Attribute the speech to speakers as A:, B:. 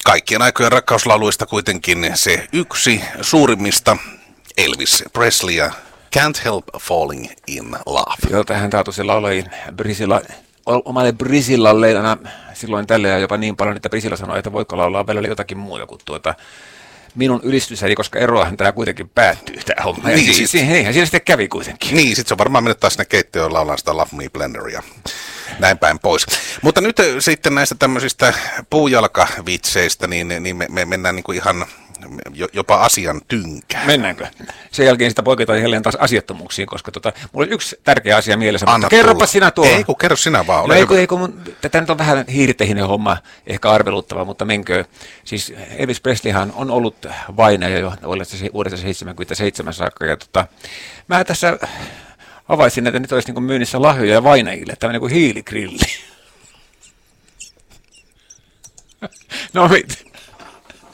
A: Kaikkien aikojen rakkauslauluista kuitenkin se yksi suurimmista, Elvis Presley ja Can't Help Falling in Love.
B: Joo, tähän taatuisi lauloi omalle Brisillalle silloin tälle ja jopa niin paljon, että Brisilla sanoi, että voiko laulaa välillä jotakin muuta kuin minun ylistysäni, koska eroahan tämä kuitenkin päättyy, tämä homma.
A: Niin,
B: Eihän siinä sitten kävi kuitenkin.
A: Niin, sitten se on varmaan mennyt taas sinne keittiöön laulaan sitä Love Me Blenderia. Näin päin pois. Mutta nyt sitten näistä tämmöisistä puujalkavitseistä, niin me mennään niin kuin ihan jopa asian tynkään.
B: Mennäänkö? Sen jälkeen sitä poiketaan jälleen taas asiattomuuksiin, koska mulla on yksi tärkeä asia mielessä.
A: Anna
B: mutta kerropa sinä tuo.
A: Ei kun kerro sinä vaan.
B: Tätä nyt on vähän hiirtehinen homma, ehkä arveluttava, mutta menkö. Siis Elvis Presleyhan on ollut vainaja jo vuodesta 1977 saakka. Ja mä tässä avaisin, että nyt olisi niin myynnissä lahjoja vainajille. Tämä on niin kuin hiiligrilli. No